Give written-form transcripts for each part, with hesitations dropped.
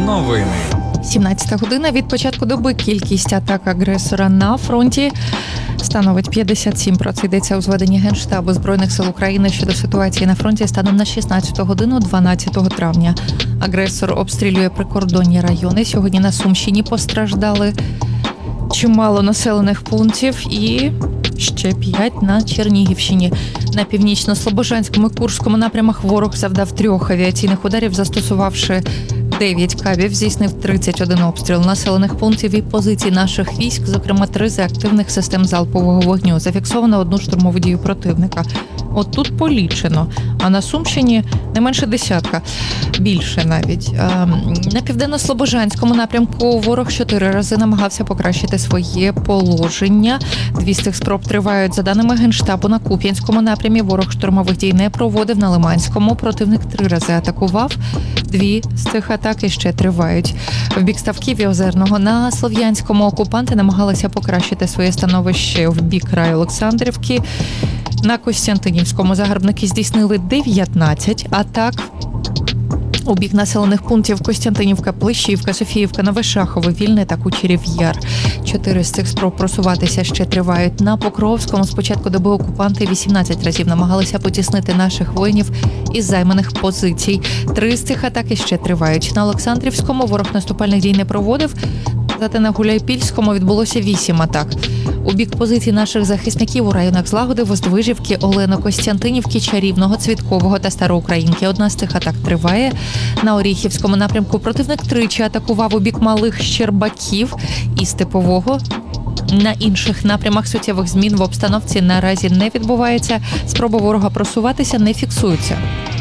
Новини. 17 година. Від початку доби кількість атак агресора на фронті становить 57. Про це йдеться у зведенні Генштабу Збройних сил України щодо ситуації на фронті станом на 16 годину 12 травня. Агресор обстрілює прикордонні райони. Сьогодні на Сумщині постраждали чимало населених пунктів і ще 5 на Чернігівщині. На північно-слобожанському і Курському напрямах ворог завдав 3 авіаційних ударів, застосувавши 9 кабів, здійснив 31 обстріл населених пунктів і позицій наших військ, зокрема 3 з реактивних систем залпового вогню. Зафіксовано 1 штурмову дію противника. От тут полічено, а на Сумщині не менше десятка, більше навіть. На південно-слобожанському напрямку ворог 4 рази намагався покращити своє положення. 2 з цих спроб тривають. За даними Генштабу, на Куп'янському напрямі ворог штурмових дій не проводив, на Лиманському противник 3 рази атакував. 2 з цих атак іще тривають. В бік Ставків і Озерного на Слов'янському окупанти намагалися покращити своє становище в бік краю Олександрівки. На Костянтинівському загарбники здійснили 19 атак. У бік населених пунктів Костянтинівка, Плещівка, Софіївка, Нове Шахове, Вільне та Кучерів Яр. 4 з цих спроб просуватися ще тривають. На Покровському з початку доби окупанти 18 разів намагалися потіснити наших воїнів із займаних позицій. 3 з цих атак іще тривають. На Олександрівському ворог наступальних дій не проводив. Зате на Гуляйпільському відбулося 8 атак. У бік позицій наших захисників у районах Злагоди, Воздвижівки, Олено-Костянтинівки, Чарівного, Цвіткового та Староукраїнки. 1 з цих атак триває. На Оріхівському напрямку противник 3 атакував у бік Малих Щербаків і Степового. На інших напрямах суттєвих змін в обстановці наразі не відбувається. Спроби ворога просуватися не фіксуються.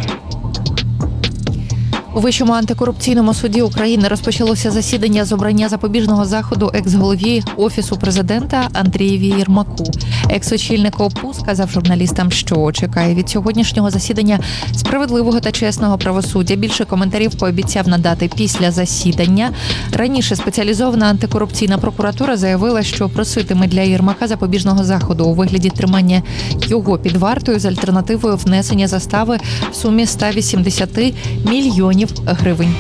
У Вищому антикорупційному суді України розпочалося засідання з обрання запобіжного заходу екс-голові Офісу президента Андрієві Єрмаку. Екс-очільник ОПУ сказав журналістам, що чекає від сьогоднішнього засідання справедливого та чесного правосуддя. Більше коментарів пообіцяв надати після засідання. Раніше спеціалізована антикорупційна прокуратура заявила, що проситиме для Єрмака запобіжного заходу у вигляді тримання його під вартою з альтернативою внесення застави в сумі 180 мільйонів гривень.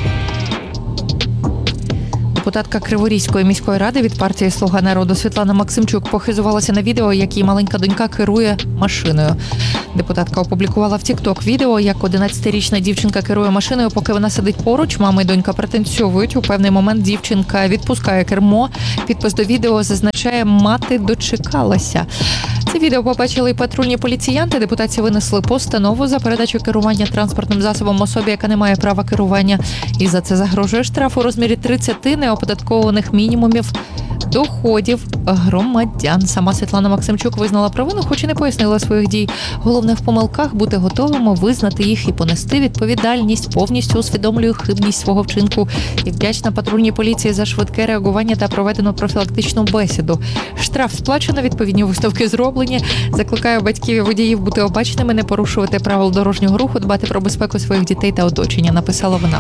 Депутатка Криворізької міської ради від партії «Слуга народу» Світлана Максимчук похизувалася на відео, як її маленька донька керує машиною. Депутатка опублікувала в TikTok відео, як 11-річна дівчинка керує машиною, поки вона сидить поруч. Мама і донька пританцьовують. У певний момент дівчинка відпускає кермо. Підпис до відео зазначає «Мати дочекалася». Це відео побачили і патрульні поліціянти. Депутатці винесли постанову за передачу керування транспортним засобом особі, яка не має права керування. І за це загрожує штраф у розмірі 30 неоподаткованих мінімумів доходів громадян. Сама Світлана Максимчук визнала провину, хоч і не пояснила своїх дій. Головне в помилках бути готовими визнати їх і понести відповідальність. Повністю усвідомлюю хибність свого вчинку і вдячна патрульній поліції за швидке реагування та проведену профілактичну бесіду. Штраф сплачено, відповідні висновки зроблені. Закликаю батьків і водіїв бути обачними, не порушувати правил дорожнього руху, дбати про безпеку своїх дітей та оточення, написала вона.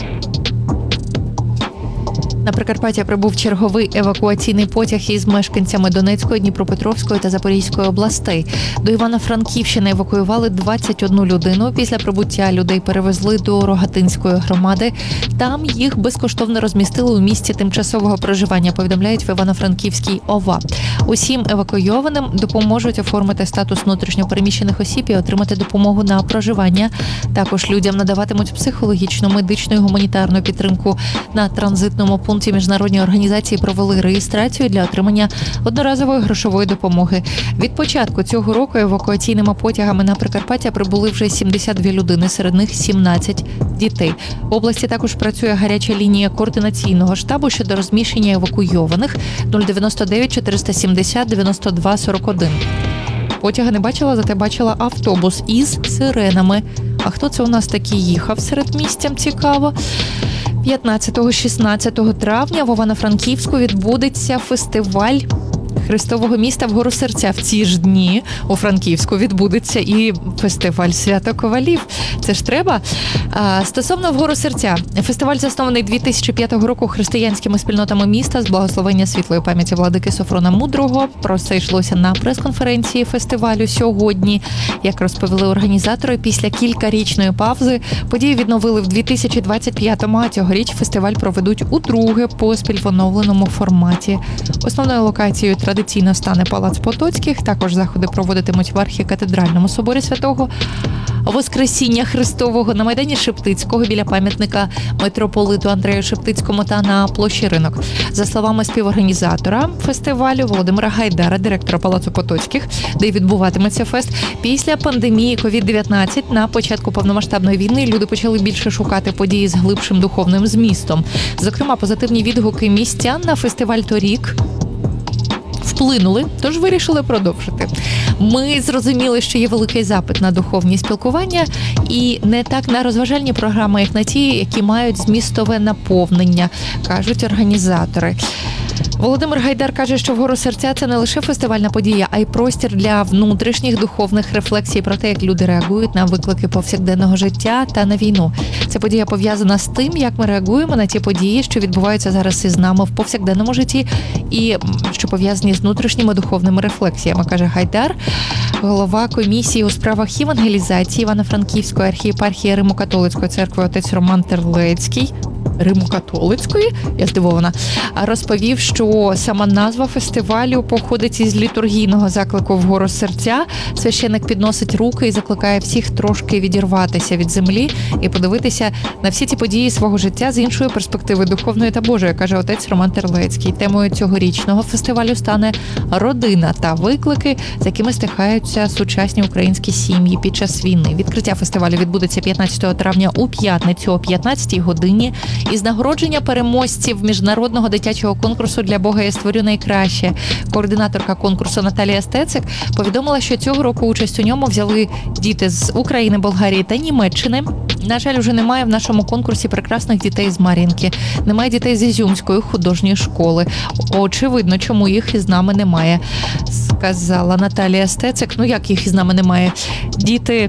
На Прикарпаття прибув черговий евакуаційний потяг із мешканцями Донецької, Дніпропетровської та Запорізької областей. До Івано-Франківщини евакуювали 21 людину. Після прибуття людей перевезли до Рогатинської громади. Там їх безкоштовно розмістили у місці тимчасового проживання, повідомляють в Івано-Франківській ОВА. Усім евакуйованим допоможуть оформити статус внутрішньопереміщених осіб і отримати допомогу на проживання. Також людям надаватимуть психологічну, медичну і гуманітарну підтримку. На транзитному пункті міжнародні організації провели реєстрацію для отримання одноразової грошової допомоги. Від початку цього року евакуаційними потягами на Прикарпаття прибули вже 72 людини, серед них 17 дітей. В області також працює гаряча лінія координаційного штабу щодо розміщення евакуйованих 099 470 92 41. Потяга не бачила, зате бачила автобус із сиренами. А хто це у нас такий їхав серед містям, цікаво? 15-16 травня в Івано-Франківську відбудеться фестиваль Христового міста в Гору Серця. В ці ж дні у Франківську відбудеться і фестиваль «Свято ковалів». Це ж треба. Стосовно в Гору Серця. Фестиваль заснований 2005 року християнськими спільнотами міста з благословення світлої пам'яті владики Софрона Мудрого. Про це йшлося на прес-конференції фестивалю сьогодні. Як розповіли організатори, після кількарічної паузи події відновили в 2025-му, а цьогоріч фестиваль проведуть удруге поспіль в оновленому форматі. Основною локацією традиційно стане Палац Потоцьких. Також заходи проводитимуть в архікатедральному соборі Святого Воскресіння Христового, на майдані Шептицького біля пам'ятника митрополиту Андрею Шептицькому та на площі Ринок. За словами співорганізатора фестивалю Володимира Гайдара, директора Палацу Потоцьких, де й відбуватиметься фест, після пандемії COVID-19 на початку повномасштабної війни люди почали більше шукати події з глибшим духовним змістом. Зокрема, позитивні відгуки містян на фестиваль торік вплинули, тож вирішили продовжити. Ми зрозуміли, що є великий запит на духовні спілкування і не так на розважальні програми, як на ті, які мають змістове наповнення, кажуть організатори. Володимир Гайдар каже, що в Гору Серця – це не лише фестивальна подія, а й простір для внутрішніх духовних рефлексій про те, як люди реагують на виклики повсякденного життя та на війну. Ця подія пов'язана з тим, як ми реагуємо на ті події, що відбуваються зараз із нами в повсякденному житті і що пов'язані з внутрішніми духовними рефлексіями, каже Гайдар. Голова комісії у справах євангелізації Івано-Франківської архієпархії Римо-католицької церкви отець Роман Терлецький Римо-католицької, я здивована, розповів, що сама назва фестивалю походить із літургійного заклику в Гору Серця. Священик підносить руки і закликає всіх трошки відірватися від землі і подивитися на всі ці події свого життя з іншої перспективи духовної та Божої, каже отець Роман Терлецький. Темою цьогорічного фестивалю стане родина та виклики, з якими стикаються сучасні українські сім'ї під час війни. Відкриття фестивалю відбудеться 15 травня у п'ятницю о 15-й годині. Із нагородження переможців міжнародного дитячого конкурсу «Для Бога я створю найкраще». Координаторка конкурсу Наталія Стецик повідомила, що цього року участь у ньому взяли діти з України, Болгарії та Німеччини. На жаль, вже немає в нашому конкурсі прекрасних дітей з Мар'їнки. Немає дітей з Ізюмської художньої школи. Очевидно, чому їх із нами немає, сказала Наталія Стецик. Ну як їх із нами немає? Діти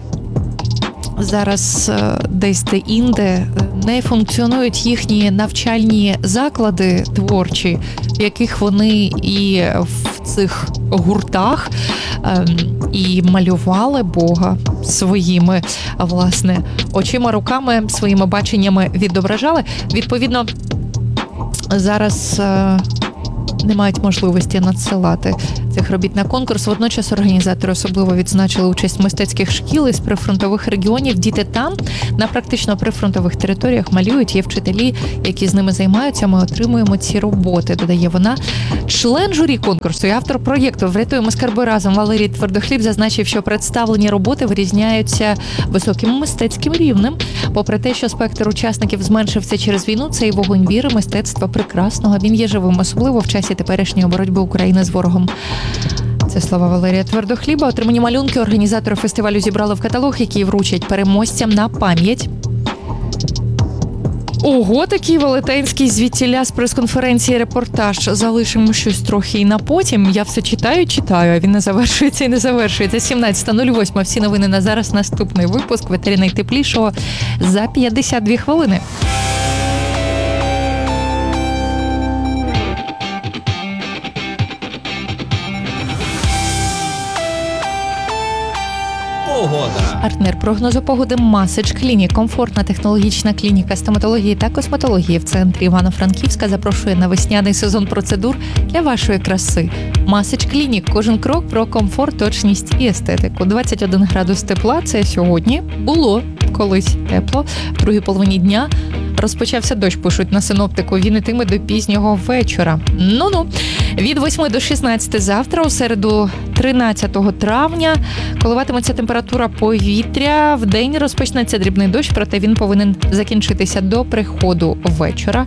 зараз десь де-інде не функціонують їхні навчальні заклади творчі, в яких вони і в цих гуртах і малювали Бога своїми, власне, очима, руками, своїми баченнями відображали. Відповідно, зараз не мають можливості надсилати цих робіт на конкурс. Водночас організатори особливо відзначили участь мистецьких шкіл із прифронтових регіонів. Діти там, на практично прифронтових територіях, малюють. Є вчителі, які з ними займаються. Ми отримуємо ці роботи, додає вона. Член журі конкурсу і автор проєкту «Врятуємо скарби разом» Валерій Твердохліб зазначив, що представлені роботи вирізняються високим мистецьким рівнем. Попри те, що спектр учасників зменшився через війну, цей вогонь віри, мистецтва прекрасного. Він є живим, особливо в часі теперішньої боротьби України з ворогом. Це слова Валерія Твердохліба. Отримані малюнки організатори фестивалю зібрали в каталог, який вручать переможцям на пам'ять. Ого, такий велетенський звідтіля з прес-конференції репортаж. Залишимо щось трохи і на потім. Я все читаю, а він не завершується і не завершується. 17:08. Всі новини на зараз. Наступний випуск в етері найтеплішого за 52 хвилини. Погода. Партнер прогнозу погоди Масич Клінік. Комфортна технологічна клініка стоматології та косметології в центрі Івано-Франківська запрошує на весняний сезон процедур для вашої краси. Масич Клінік. Кожен крок про комфорт, точність і естетику. 21 градус тепла – це сьогодні. Було колись тепло. В другій половині дня розпочався дощ, пишуть на синоптику. Він ітиме до пізнього вечора. Ну-ну. Від 8 до 16 завтра, у середу 13 травня, коливатиметься температура повітря. Вдень розпочнеться дрібний дощ, проте він повинен закінчитися до приходу вечора.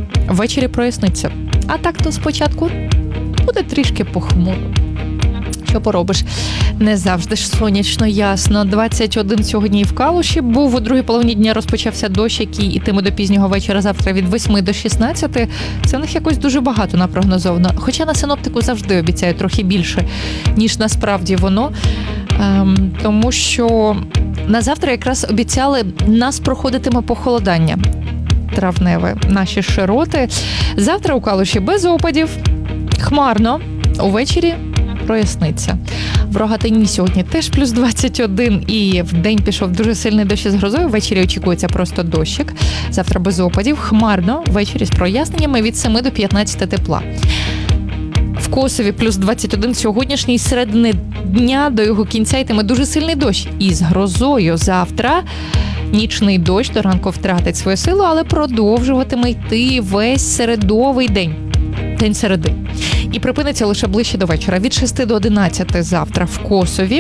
Ввечері проясниться. А так то спочатку буде трішки похмуро. що поробиш. Не завжди ж сонячно, ясно. 21 сьогодні і в Калуші був. У другій половині дня розпочався дощ, який ітиме до пізнього вечора завтра від 8 до 16. Це в них якось дуже багато напрогнозовано. Хоча на синоптику завжди обіцяють трохи більше, ніж насправді воно. Тому що на завтра якраз обіцяли, нас проходитиме похолодання травневе, наші широти. Завтра у Калуші без опадів, хмарно, увечері проясниться. В Рогатині сьогодні теж плюс 21, і вдень пішов дуже сильний дощ із грозою, ввечері очікується просто дощик. Завтра без опадів, хмарно, ввечері з проясненнями від 7 до 15 тепла. В Косові плюс 21 сьогоднішній, з середини дня до його кінця йтиме дуже сильний дощ із грозою. Завтра нічний дощ до ранку втратить свою силу, але продовжуватиме йти весь середовий день. День середи. І припиниться лише ближче до вечора. Від 6 до 11 завтра в Косові.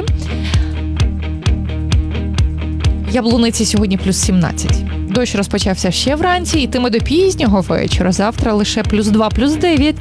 Яблуниці сьогодні плюс 17. Дощ розпочався ще вранці, йтиме до пізнього вечора. Завтра лише плюс 2, плюс 9.